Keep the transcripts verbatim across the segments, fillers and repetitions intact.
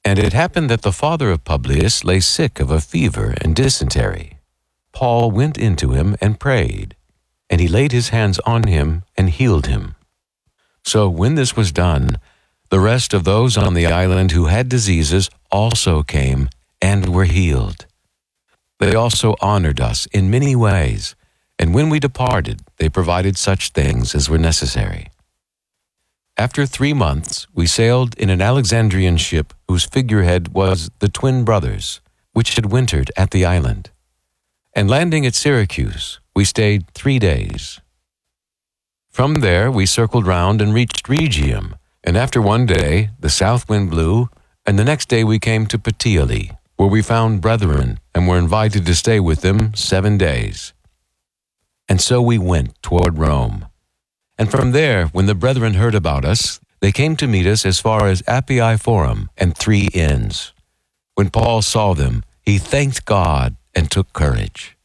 And it happened that the father of Publius lay sick of a fever and dysentery. Paul went into him and prayed, and he laid his hands on him and healed him. So when this was done, the rest of those on the island who had diseases also came and were healed. They also honored us in many ways, and when we departed, they provided such things as were necessary. After three months, we sailed in an Alexandrian ship whose figurehead was the twin brothers, which had wintered at the island. And landing at Syracuse, we stayed three days. From there, we circled round and reached Rhegium, and after one day, the south wind blew, and the next day we came to Puteoli, where we found brethren and were invited to stay with them seven days. And so we went toward Rome. And from there, when the brethren heard about us, they came to meet us as far as Appii Forum and Three Inns. When Paul saw them, he thanked God and took courage.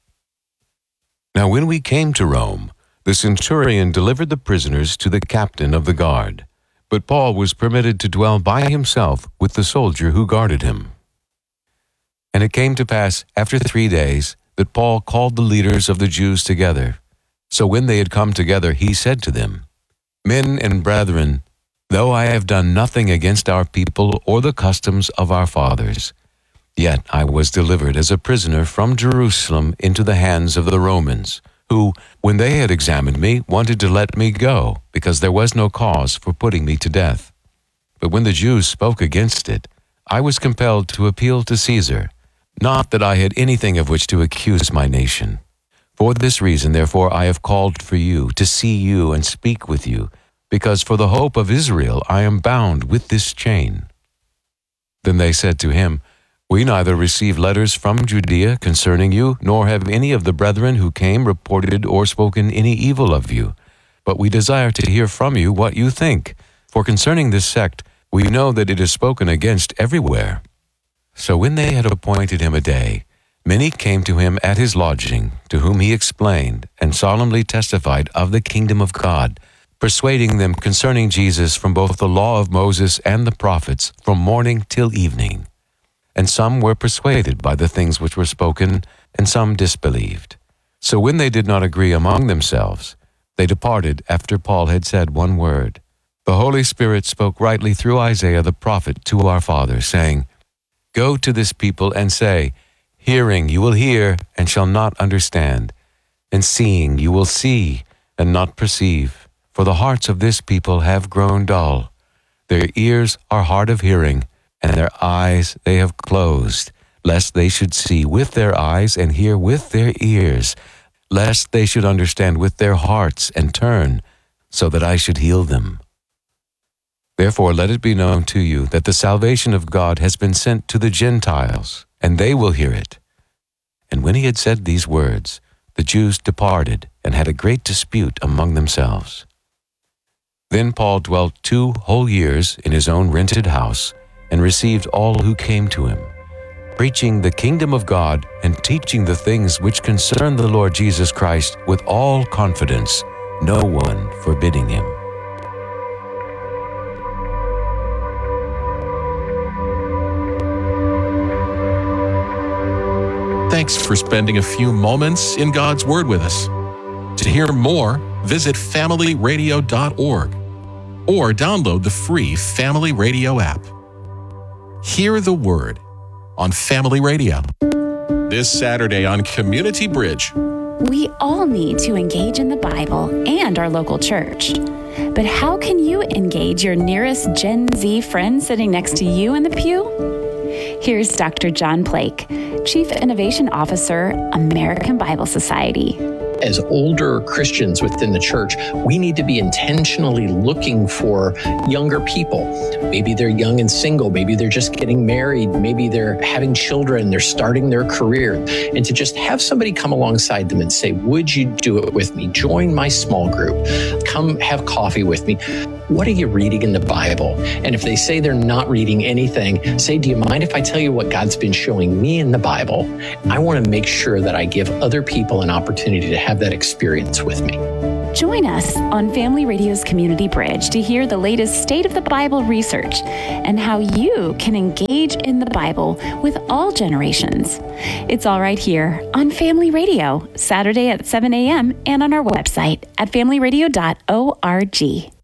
Now when we came to Rome, the centurion delivered the prisoners to the captain of the guard, but Paul was permitted to dwell by himself with the soldier who guarded him. And it came to pass after three days that Paul called the leaders of the Jews together. So when they had come together, he said to them, Men and brethren, though I have done nothing against our people or the customs of our fathers, yet I was delivered as a prisoner from Jerusalem into the hands of the Romans, who, when they had examined me, wanted to let me go, because there was no cause for putting me to death. But when the Jews spoke against it, I was compelled to appeal to Caesar, not that I had anything of which to accuse my nation. For this reason, therefore, I have called for you, to see you and speak with you, because for the hope of Israel I am bound with this chain. Then they said to him, We neither receive letters from Judea concerning you, nor have any of the brethren who came reported or spoken any evil of you. But we desire to hear from you what you think. For concerning this sect, we know that it is spoken against everywhere. So when they had appointed him a day, many came to him at his lodging, to whom he explained and solemnly testified of the kingdom of God, persuading them concerning Jesus from both the law of Moses and the prophets, from morning till evening. And some were persuaded by the things which were spoken, and some disbelieved. So when they did not agree among themselves, they departed after Paul had said one word. The Holy Spirit spoke rightly through Isaiah the prophet to our fathers, saying, Go to this people and say, Hearing you will hear and shall not understand, and seeing you will see and not perceive. For the hearts of this people have grown dull. Their ears are hard of hearing, and their eyes they have closed, lest they should see with their eyes and hear with their ears, lest they should understand with their hearts and turn, so that I should heal them. Therefore let it be known to you that the salvation of God has been sent to the Gentiles, and they will hear it. And when he had said these words, the Jews departed and had a great dispute among themselves. Then Paul dwelt two whole years in his own rented house, and received all who came to him, preaching the kingdom of God and teaching the things which concern the Lord Jesus Christ with all confidence, no one forbidding him. Thanks for spending a few moments in God's Word with us. To hear more, visit family radio dot org or download the free Family Radio app. Hear the Word on Family Radio. This Saturday on Community Bridge. We all need to engage in the Bible and our local church. But how can you engage your nearest Gen Z friend sitting next to you in the pew? Here's Doctor John Plake, Chief Innovation Officer, American Bible Society. As older Christians within the church, we need to be intentionally looking for younger people. Maybe they're young and single. Maybe they're just getting married. Maybe they're having children. They're starting their career. And to just have somebody come alongside them and say, would you do it with me? Join my small group. Come have coffee with me. What are you reading in the Bible? And if they say they're not reading anything, say, do you mind if I tell you what God's been showing me in the Bible? I want to make sure that I give other people an opportunity to have have that experience with me. Join us on Family Radio's Community Bridge to hear the latest State of the Bible research and how you can engage in the Bible with all generations. It's all right here on Family Radio, Saturday at seven a.m. and on our website at family radio dot org.